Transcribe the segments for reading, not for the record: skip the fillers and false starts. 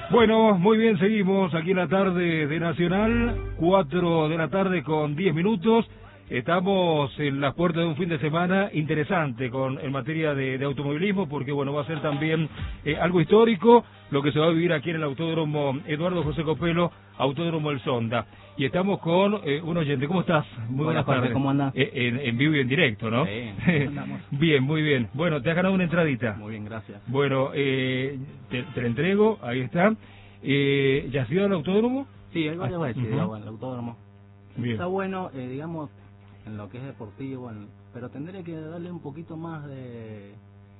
Bueno, muy bien, seguimos aquí en la tarde de Nacional, 4 de la tarde con 10 minutos. Estamos en las puertas de un fin de semana interesante en materia de automovilismo, porque bueno, va a ser también algo histórico lo que se va a vivir aquí en el Autódromo Eduardo José Copelo, Autódromo El Sonda. Y estamos con un oyente. ¿Cómo estás? Muy buenas tardes. ¿Cómo andás? En vivo y en directo, ¿no? Sí, andamos. Bien, muy bien. Bueno, te has ganado una entradita. Muy bien, gracias. Bueno, te la entrego, ahí está. ¿Ya has ido al autódromo? Sí, hay varias veces, digamos, en el autódromo. Bien. Está bueno, digamos, en lo que es deportivo, pero tendría que darle un poquito más de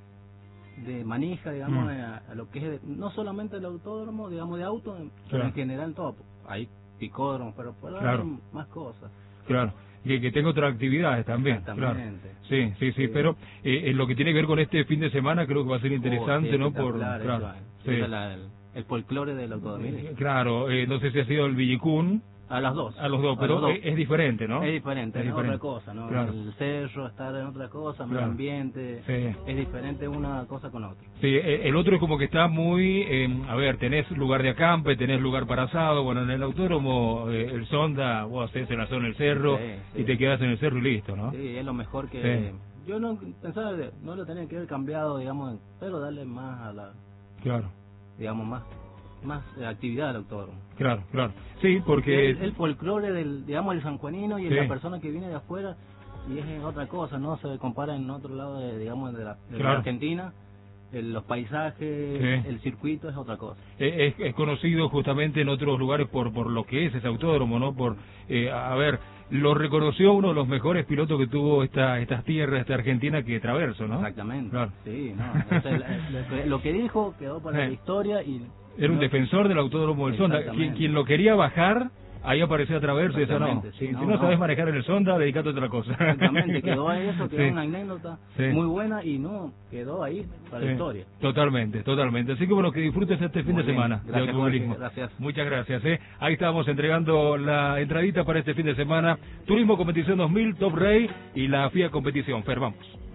manija, digamos, a lo que es, no solamente el autódromo, digamos, de auto, pero en general todo. Hay picódromos, pero puede haber más cosas. Claro. Que tenga otras actividades también. Exactamente. Claro. Sí, pero en lo que tiene que ver con este fin de semana creo que va a ser interesante, sí, ¿no? Claro. El folclore del automovilismo. Claro, no sé si ha sido el Villicún. A las dos, pero es diferente, ¿no? Es diferente, es otra cosa, ¿no? Claro. El cerro, estar en otra cosa, medio ambiente, es diferente una cosa con otra. Sí, el otro es como que está muy, a ver, tenés lugar de acampe, tenés lugar para asado, bueno, en el autódromo, el Sonda, vos haces el asado en el cerro y te quedas en el cerro y listo, ¿no? Sí, es lo mejor que... Yo no pensaba, no lo tenía que haber cambiado, digamos, pero darle más a la... Claro. Digamos, más actividad al autódromo. Claro. Sí, porque... El folclore del, digamos, el sanjuanino y la persona que viene de afuera, y es otra cosa, no se compara en otro lado, digamos, de la Argentina. Los paisajes, el circuito es otra cosa. Es conocido justamente en otros lugares por lo que es ese autódromo, ¿no? A ver, lo reconoció uno de los mejores pilotos que tuvo estas tierras, esta Argentina, que Traverso, ¿no? Exactamente. Claro. Sí, no. Entonces, lo que dijo quedó para la historia y... Era un defensor del autódromo del Sonda. Quien lo quería bajar, ahí aparecía Traverso y decía, no, si no sabes manejar en el Sonda, dedicate a otra cosa. Exactamente, quedó ahí eso, quedó una anécdota muy buena y no, quedó ahí para la historia. Totalmente. Así que bueno, que disfrutes este fin de semana de automovilismo. Gracias. Muchas gracias. Ahí estamos entregando la entradita para este fin de semana. Turismo Competición 2000, Top Race y la FIA Competición. Fer, vamos.